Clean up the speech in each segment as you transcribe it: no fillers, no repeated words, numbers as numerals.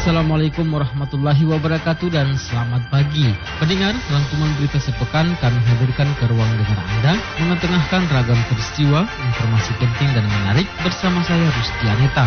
Assalamualaikum warahmatullahi wabarakatuh dan selamat pagi. Pendengar, rangkuman berita sepekan kami hadirkan ke ruang dengar Anda, mengetengahkan ragam peristiwa, informasi penting dan menarik bersama saya Rusdi Aneta.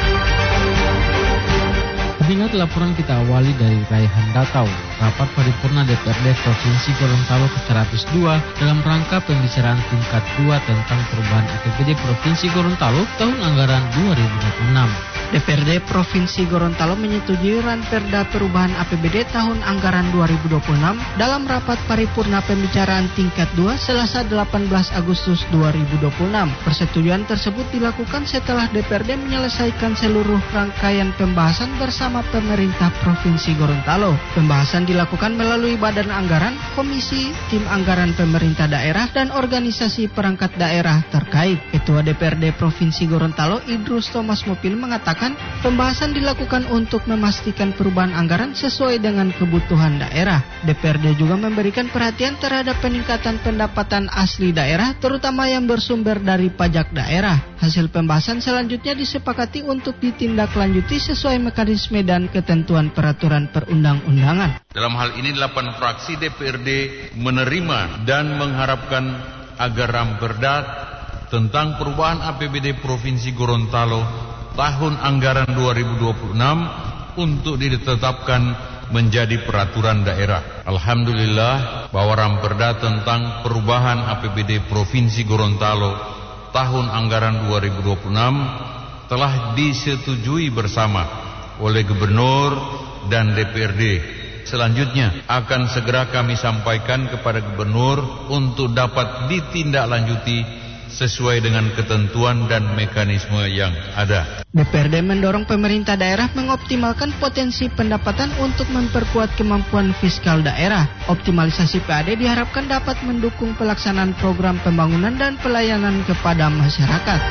Pendengar, laporan kita awali dari Raihan Datau. Rapat paripurna DPRD Provinsi Gorontalo ke-102 dalam rangka pembicaraan tingkat 2 tentang perubahan APBD Provinsi Gorontalo tahun anggaran 2026. DPRD Provinsi Gorontalo menyetujui Ranperda Perubahan APBD tahun anggaran 2026 dalam rapat paripurna pembicaraan tingkat 2 Selasa 18 Agustus 2026. Persetujuan tersebut dilakukan setelah DPRD menyelesaikan seluruh rangkaian pembahasan bersama pemerintah Provinsi Gorontalo. Pembahasan dilakukan melalui Badan Anggaran, Komisi, Tim Anggaran Pemerintah Daerah, dan organisasi perangkat daerah terkait. Ketua DPRD Provinsi Gorontalo Idrus Thomas Mopil mengatakan pembahasan dilakukan untuk memastikan perubahan anggaran sesuai dengan kebutuhan daerah. DPRD juga memberikan perhatian terhadap peningkatan pendapatan asli daerah, terutama yang bersumber dari pajak daerah. Hasil pembahasan selanjutnya disepakati untuk ditindaklanjuti sesuai mekanisme dan ketentuan peraturan perundang-undangan. Dalam hal ini 8 fraksi DPRD menerima dan mengharapkan agar Ranperda tentang perubahan APBD Provinsi Gorontalo tahun anggaran 2026 untuk ditetapkan menjadi peraturan daerah. Alhamdulillah bahwa Ranperda tentang perubahan APBD Provinsi Gorontalo tahun anggaran 2026 telah disetujui bersama oleh Gubernur dan DPRD. Selanjutnya akan segera kami sampaikan kepada Gubernur untuk dapat ditindaklanjuti sesuai dengan ketentuan dan mekanisme yang ada. DPRD mendorong pemerintah daerah mengoptimalkan potensi pendapatan untuk memperkuat kemampuan fiskal daerah. Optimalisasi PAD diharapkan dapat mendukung pelaksanaan program pembangunan dan pelayanan kepada masyarakat.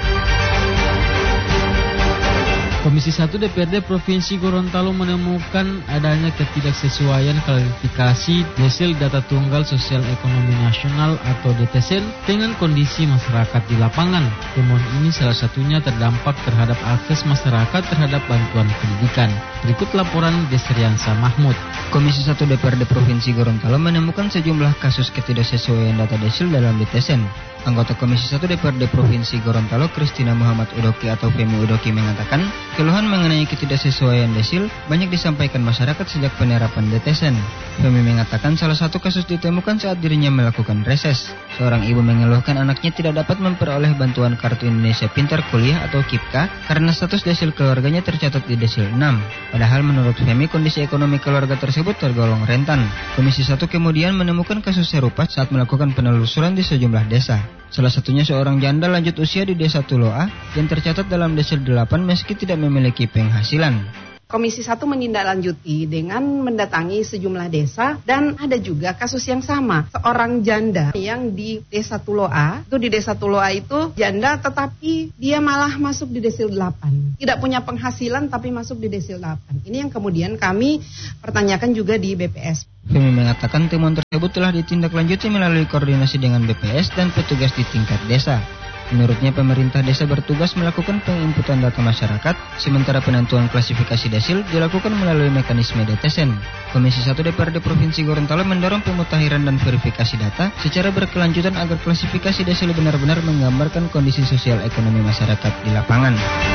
Komisi 1 DPRD Provinsi Gorontalo menemukan adanya ketidaksesuaian klarifikasi Desil Data Tunggal Sosial Ekonomi Nasional atau DTSN dengan kondisi masyarakat di lapangan. Temuan ini salah satunya terdampak terhadap akses masyarakat terhadap bantuan pendidikan. Berikut laporan Desriansa Mahmud. Komisi 1 DPRD Provinsi Gorontalo menemukan sejumlah kasus ketidaksesuaian data Desil dalam DTSN. Anggota Komisi 1 DPRD Provinsi Gorontalo Kristina Muhammad Udoki atau Femi Udoki mengatakan, keluhan mengenai ketidaksesuaian desil banyak disampaikan masyarakat sejak penerapan DTSN. Femi mengatakan salah satu kasus ditemukan saat dirinya melakukan reses. Seorang ibu mengeluhkan anaknya tidak dapat memperoleh bantuan Kartu Indonesia Pintar Kuliah atau KIPKA karena status desil keluarganya tercatat di desil 6. Padahal menurut Femi kondisi ekonomi keluarga tersebut tergolong rentan. Komisi 1 kemudian menemukan kasus serupa saat melakukan penelusuran di sejumlah desa. Salah satunya seorang janda lanjut usia di Desa Tuloa yang tercatat dalam desil 8 meski tidak memiliki penghasilan. Komisi 1 menindaklanjuti dengan mendatangi sejumlah desa dan ada juga kasus yang sama. Seorang janda yang di Desa Tuloa, itu di Desa Tuloa itu janda tetapi dia malah masuk di desil 8. Tidak punya penghasilan tapi masuk di desil 8. Ini yang kemudian kami pertanyakan juga di BPS. Femi mengatakan temuan tersebut telah ditindaklanjuti melalui koordinasi dengan BPS dan petugas di tingkat desa. Menurutnya pemerintah desa bertugas melakukan penginputan data masyarakat, sementara penentuan klasifikasi desil dilakukan melalui mekanisme DTSN. Komisi 1 DPRD Provinsi Gorontalo mendorong pemutakhiran dan verifikasi data secara berkelanjutan agar klasifikasi desil benar-benar menggambarkan kondisi sosial ekonomi masyarakat di lapangan.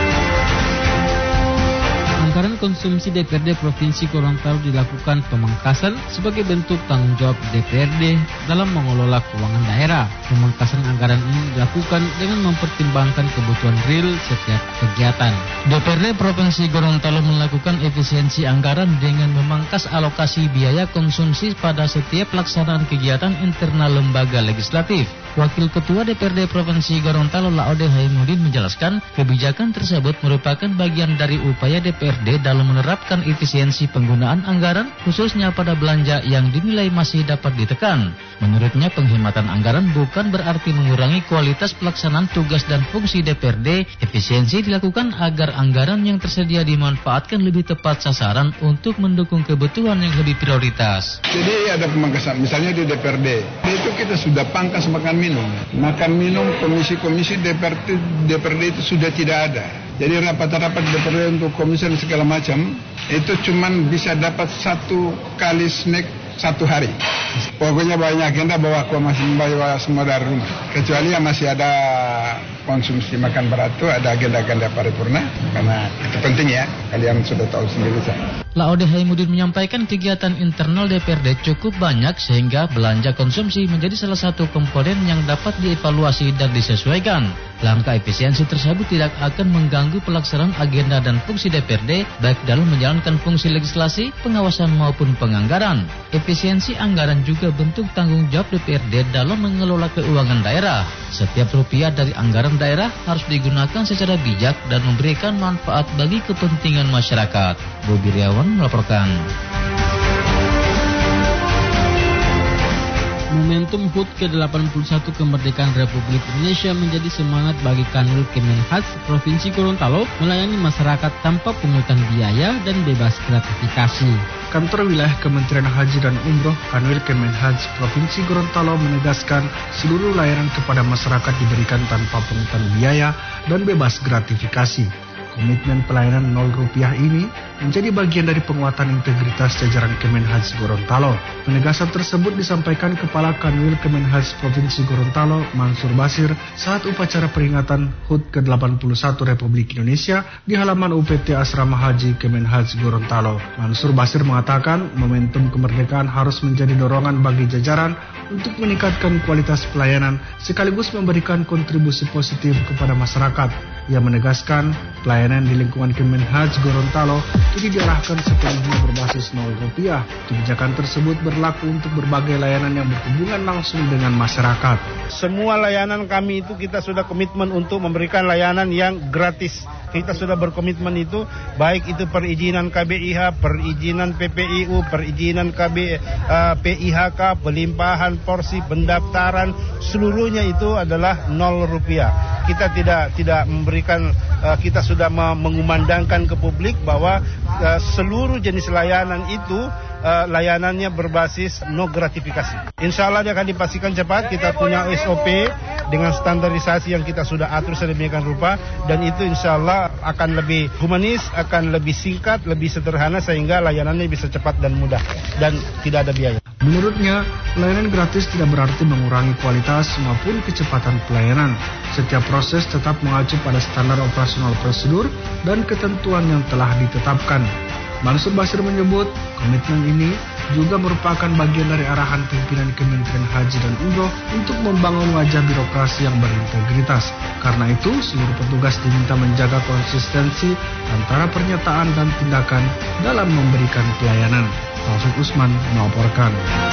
Anggaran konsumsi DPRD Provinsi Gorontalo dilakukan pemangkasan sebagai bentuk tanggung jawab DPRD dalam mengelola keuangan daerah. Pemangkasan anggaran ini dilakukan dengan mempertimbangkan kebutuhan real setiap kegiatan. DPRD Provinsi Gorontalo melakukan efisiensi anggaran dengan memangkas alokasi biaya konsumsi pada setiap pelaksanaan kegiatan internal lembaga legislatif. Wakil Ketua DPRD Provinsi Gorontalo Laode Haimudin menjelaskan kebijakan tersebut merupakan bagian dari upaya DPRD dalam menerapkan efisiensi penggunaan anggaran khususnya pada belanja yang dinilai masih dapat ditekan. Menurutnya penghematan anggaran bukan berarti mengurangi kualitas pelaksanaan tugas dan fungsi DPRD. Efisiensi dilakukan agar anggaran yang tersedia dimanfaatkan lebih tepat sasaran untuk mendukung kebutuhan yang lebih prioritas. Jadi ada pemangkasan, misalnya di DPRD, itu kita sudah pangkas makan minum. Makan minum komisi-komisi DPRD itu sudah tidak ada. Jadi rapat-rapat DPRD untuk komisi dan segala macam itu cuman bisa dapat 1 kali snack 1 hari. Pokoknya banyak agenda bawa aku masih membawa semua dari rumah. Kecuali yang masih ada konsumsi makan berat itu ada agenda-agenda paripurna karena itu penting ya. Kalian sudah tahu sendiri saya. Laode Haimudin menyampaikan kegiatan internal DPRD cukup banyak sehingga belanja konsumsi menjadi salah satu komponen yang dapat dievaluasi dan disesuaikan. Langkah efisiensi tersebut tidak akan mengganggu pelaksanaan agenda dan fungsi DPRD baik dalam menjalankan fungsi legislasi, pengawasan maupun penganggaran. Efisiensi anggaran juga bentuk tanggung jawab DPRD dalam mengelola keuangan daerah. Setiap rupiah dari anggaran daerah harus digunakan secara bijak dan memberikan manfaat bagi kepentingan masyarakat. Bobi Riawan melaporkan. Momentum HUT ke-81 kemerdekaan Republik Indonesia menjadi semangat bagi Kanwil Kemenhaj Provinsi Gorontalo melayani masyarakat tanpa pungutan biaya dan bebas gratifikasi. Kantor Wilayah Kementerian Haji dan Umroh Kanwil Kemenhaj Provinsi Gorontalo menegaskan seluruh layanan kepada masyarakat diberikan tanpa pungutan biaya dan bebas gratifikasi. Komitmen pelayanan Rp0 ini menjadi bagian dari penguatan integritas jajaran Kemenhaj Gorontalo. Penegasan tersebut disampaikan Kepala Kanwil Kemenhaj Provinsi Gorontalo, Mansur Basir, saat upacara peringatan HUT ke-81 Republik Indonesia di halaman UPT Asrama Haji Kemenhaj Gorontalo. Mansur Basir mengatakan momentum kemerdekaan harus menjadi dorongan bagi jajaran untuk meningkatkan kualitas pelayanan sekaligus memberikan kontribusi positif kepada masyarakat. Ia menegaskan pelayanan di lingkungan Kemenhaj Gorontalo kini diarahkan sepenuhnya berbasis Rp0. Kebijakan tersebut berlaku untuk berbagai layanan yang berhubungan langsung dengan masyarakat. Semua layanan kami itu kita sudah komitmen untuk memberikan layanan yang gratis. Kita sudah berkomitmen itu, baik itu perizinan KBIH, perizinan PPIU, perizinan PIHK, pelimpahan porsi, pendaftaran, seluruhnya itu adalah Rp0. Kita tidak memberikan, kita sudah mengumandangkan ke publik bahwa seluruh jenis layanan itu layanannya berbasis no gratifikasi. Insya Allah dia akan dipastikan cepat. Kita punya SOP dengan standarisasi yang kita sudah atur sedemikian rupa, dan itu insya Allah akan lebih humanis, akan lebih singkat, lebih sederhana sehingga layanannya bisa cepat dan mudah dan tidak ada biaya. Menurutnya, layanan gratis tidak berarti mengurangi kualitas maupun kecepatan pelayanan. Setiap proses tetap mengacu pada standar operasional prosedur dan ketentuan yang telah ditetapkan. Mansur Basir menyebut komitmen ini juga merupakan bagian dari arahan pimpinan Kementerian Haji dan Umroh untuk membangun wajah birokrasi yang berintegritas. Karena itu, seluruh petugas diminta menjaga konsistensi antara pernyataan dan tindakan dalam memberikan pelayanan. Taufik Usman melaporkan.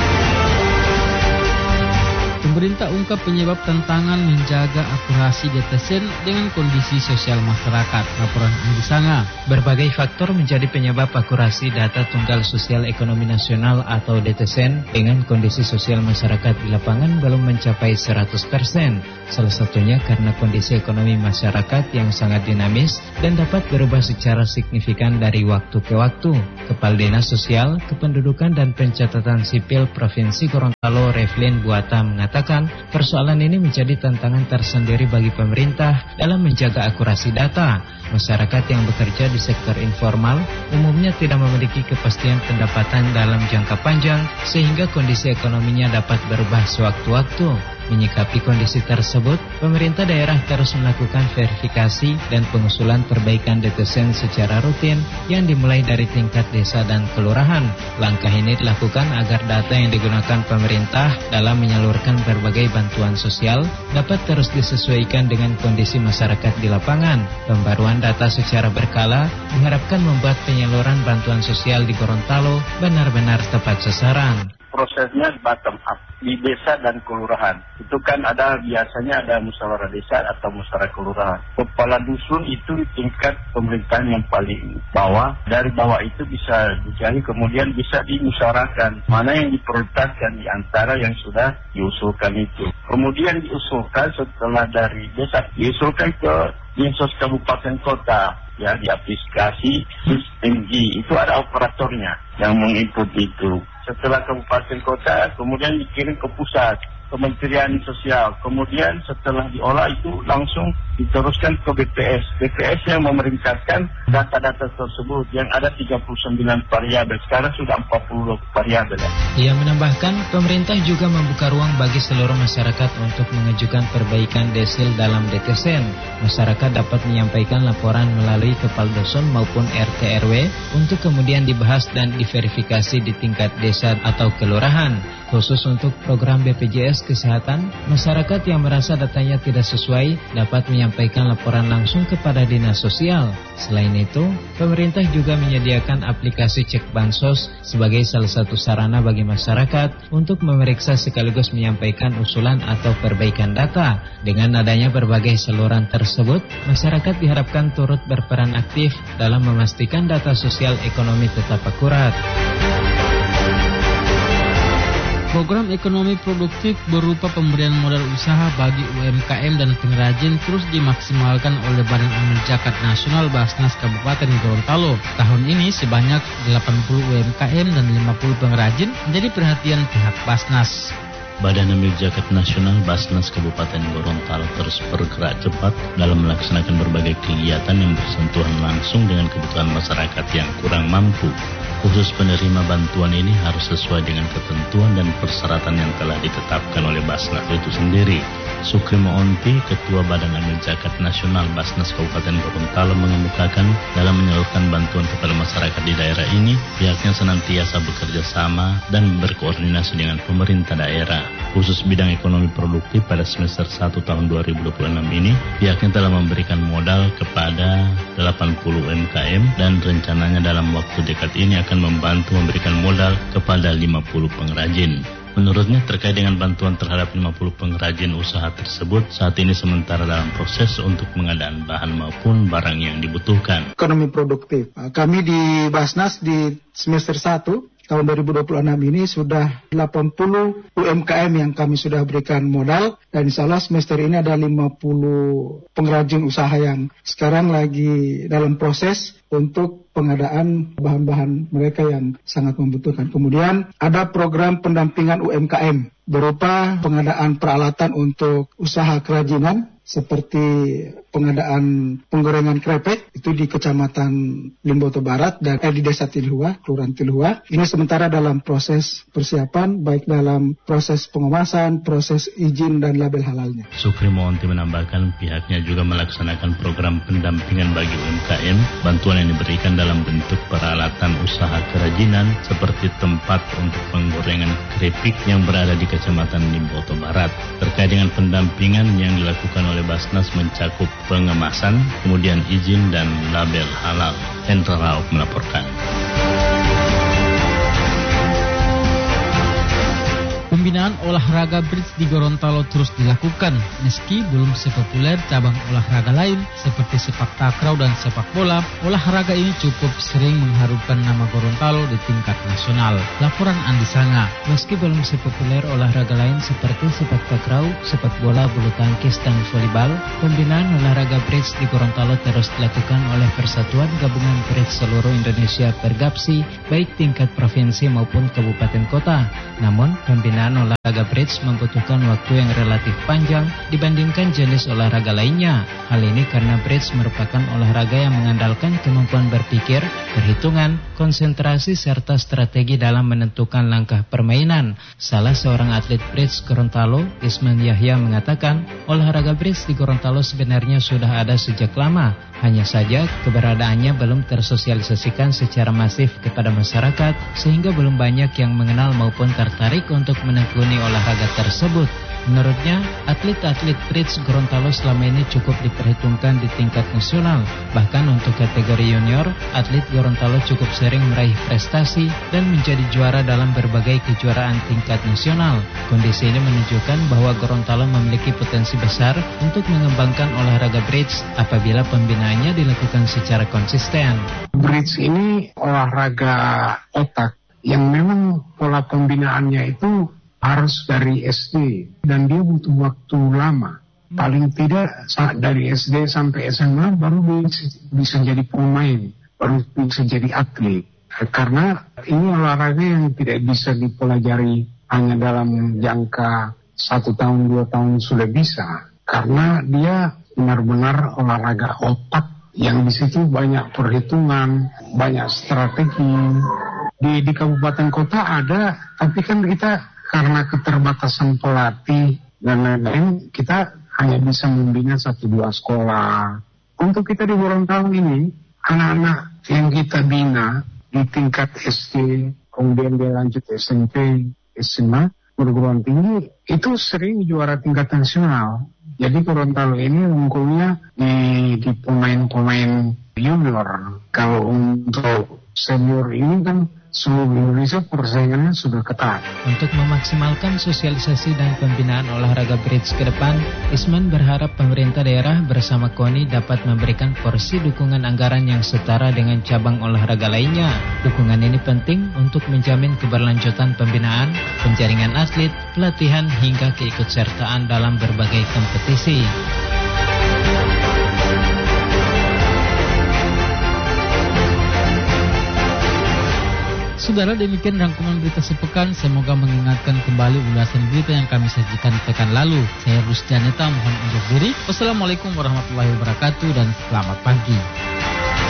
Pemerintah ungkap penyebab tantangan menjaga akurasi DTSN dengan kondisi sosial masyarakat. Laporan Andi Sanga. Berbagai faktor menjadi penyebab akurasi data Tunggal Sosial Ekonomi Nasional atau DTSN dengan kondisi sosial masyarakat di lapangan belum mencapai 100%. Salah satunya karena kondisi ekonomi masyarakat yang sangat dinamis dan dapat berubah secara signifikan dari waktu ke waktu. Kepala Dinas Sosial, Kependudukan dan Pencatatan Sipil Provinsi Gorontalo, Revlin Buata mengatakan persoalan ini menjadi tantangan tersendiri bagi pemerintah dalam menjaga akurasi data. Masyarakat yang bekerja di sektor informal umumnya tidak memiliki kepastian pendapatan dalam jangka panjang sehingga kondisi ekonominya dapat berubah sewaktu-waktu. Menyikapi kondisi tersebut, pemerintah daerah terus melakukan verifikasi dan pengusulan perbaikan DTSN secara rutin yang dimulai dari tingkat desa dan kelurahan. Langkah ini dilakukan agar data yang digunakan pemerintah dalam menyalurkan berbagai bantuan sosial dapat terus disesuaikan dengan kondisi masyarakat di lapangan. Pembaruan data secara berkala diharapkan membuat penyaluran bantuan sosial di Gorontalo benar-benar tepat sasaran. Prosesnya bottom up di desa dan kelurahan. Itu kan biasanya ada musyawarah desa atau musyawarah kelurahan. Kepala dusun itu di tingkat pemerintahan yang paling bawah. Dari bawah itu bisa dicari, kemudian bisa dimusyawarahkan mana yang diprioritaskan di antara yang sudah diusulkan itu. Kemudian diusulkan setelah dari desa, diusulkan ke Dinsos Kabupaten Kota. Ya, diaplikasi sistem G. Itu ada operatornya yang menginput itu. Setelah kabupaten kota, kemudian dikirim ke pusat, Kementerian Sosial. Kemudian setelah diolah itu langsung diteruskan ke BPS. BPS yang memerintahkan data-data tersebut yang ada 39 variabel. Sekarang sudah 40 variabel. Ia menambahkan, pemerintah juga membuka ruang bagi seluruh masyarakat untuk mengajukan perbaikan desil dalam DTSN. Masyarakat dapat menyampaikan laporan melalui Kepaldoson maupun RT RW untuk kemudian dibahas dan diverifikasi di tingkat desa atau kelurahan. Khusus untuk program BPJS Kesehatan, masyarakat yang merasa datanya tidak sesuai dapat menyampaikan laporan langsung kepada Dinas Sosial. Selain itu, pemerintah juga menyediakan aplikasi cek bansos sebagai salah satu sarana bagi masyarakat untuk memeriksa sekaligus menyampaikan usulan atau perbaikan data. Dengan adanya berbagai saluran tersebut, masyarakat diharapkan turut berperan aktif dalam memastikan data sosial ekonomi tetap akurat. Program ekonomi produktif berupa pemberian modal usaha bagi UMKM dan pengrajin terus dimaksimalkan oleh Badan Amil Zakat Nasional Basnas Kabupaten Gorontalo. Tahun ini sebanyak 80 UMKM dan 50 pengrajin menjadi perhatian pihak Basnas. Badan Amil Zakat Nasional Basnas Kabupaten Gorontalo terus bergerak cepat dalam melaksanakan berbagai kegiatan yang bersentuhan langsung dengan kebutuhan masyarakat yang kurang mampu. Khusus penerima bantuan ini harus sesuai dengan ketentuan dan persyaratan yang telah ditetapkan oleh Basnas itu sendiri. Sukrimo Onti, Ketua Badan Amil Zakat Nasional Basnas Kabupaten Gorontalo mengemukakan dalam menyalurkan bantuan kepada masyarakat di daerah ini, pihaknya senantiasa bekerja sama dan berkoordinasi dengan pemerintah daerah. Khusus bidang ekonomi produktif pada semester 1 tahun 2026 ini, pihaknya telah memberikan modal kepada 80 UMKM dan rencananya dalam waktu dekat ini akan membantu memberikan modal kepada 50 pengrajin. Menurutnya terkait dengan bantuan terhadap 50 pengrajin usaha tersebut saat ini sementara dalam proses untuk pengadaan bahan maupun barang yang dibutuhkan. Ekonomi produktif. Kami di Basnas di semester 1 tahun 2026 ini sudah 80 UMKM yang kami sudah berikan modal dan insya Allah semester ini ada 50 pengrajin usaha yang sekarang lagi dalam proses untuk pengadaan bahan-bahan mereka yang sangat membutuhkan. Kemudian ada program pendampingan UMKM berupa pengadaan peralatan untuk usaha kerajinan seperti pengadaan penggorengan krepek itu di Kecamatan Limboto Barat dan di Desa Tilhua, Kelurahan Tilhua. Ini sementara dalam proses persiapan baik dalam proses pengemasan, proses izin dan label halalnya. Sukrimo Onti menambahkan pihaknya juga melaksanakan program pendampingan bagi UMKM. Bantuan yang diberikan dalam bentuk peralatan usaha kerajinan seperti tempat untuk penggorengan keripik yang berada di Kecamatan Limboto Barat. Terkait dengan pendampingan yang dilakukan oleh Basnas mencakup pengemasan, kemudian izin dan label halal. Hendra Rauf melaporkan. Pembinaan olahraga bridge di Gorontalo terus dilakukan, meski belum sepopuler cabang olahraga lain seperti sepak takraw dan sepak bola. Olahraga ini cukup sering mengharumkan nama Gorontalo di tingkat nasional. Laporan Andi Sanga. Meski belum sepopuler olahraga lain seperti sepak takraw, sepak bola, bulu tangkis dan volleyball, pembinaan olahraga bridge di Gorontalo terus dilakukan oleh Persatuan Gabungan Bridge Seluruh Indonesia Pergapsi, baik tingkat provinsi maupun kabupaten kota. Namun, pembinaan olahraga bridge membutuhkan waktu yang relatif panjang dibandingkan jenis olahraga lainnya. Hal ini karena bridge merupakan olahraga yang mengandalkan kemampuan berpikir, perhitungan, konsentrasi, serta strategi dalam menentukan langkah permainan. Salah seorang atlet bridge Gorontalo, Isman Yahya, mengatakan olahraga bridge di Gorontalo sebenarnya sudah ada sejak lama. Hanya saja keberadaannya belum tersosialisasikan secara masif kepada masyarakat sehingga belum banyak yang mengenal maupun tertarik untuk menekuni olahraga tersebut. Menurutnya, atlet-atlet bridge Gorontalo selama ini cukup diperhitungkan di tingkat nasional. Bahkan untuk kategori junior, atlet Gorontalo cukup sering meraih prestasi dan menjadi juara dalam berbagai kejuaraan tingkat nasional. Kondisi ini menunjukkan bahwa Gorontalo memiliki potensi besar untuk mengembangkan olahraga bridge apabila pembinaannya dilakukan secara konsisten. Bridge ini olahraga otak yang memang pola pembinaannya itu harus dari SD dan dia butuh waktu lama. Paling tidak dari SD sampai SMA baru bisa jadi pemain, baru bisa jadi atlet. Karena ini olahraga yang tidak bisa dipelajari hanya dalam jangka 1 tahun, 2 tahun sudah bisa. Karena dia benar-benar olahraga otak yang di situ banyak perhitungan, banyak strategi. Di kabupaten kota ada, tapi kan kita karena keterbatasan pelatih dan lain-lain, kita hanya bisa membina 1-2 sekolah. Untuk kita di Gorontalo ini, anak-anak yang kita bina di tingkat SD, kemudian dia lanjut SMP, SMA, perguruan tinggi, itu sering juara tingkat nasional. Jadi Gorontalo ini unggulnya di pemain-pemain junior. Kalau untuk senior ini kan seluruh Indonesia persaingannya sudah ketat. Untuk memaksimalkan sosialisasi dan pembinaan olahraga bridge ke depan, Isman berharap pemerintah daerah bersama KONI dapat memberikan porsi dukungan anggaran yang setara dengan cabang olahraga lainnya. Dukungan ini penting untuk menjamin keberlanjutan pembinaan, penjaringan atlet, pelatihan hingga keikutsertaan dalam berbagai kompetisi. Saudara, demikian rangkuman berita sepekan. Semoga mengingatkan kembali ulasan berita yang kami sajikan pekan lalu. Saya Rusdianeta mohon undur diri. Wassalamualaikum warahmatullahi wabarakatuh dan selamat pagi.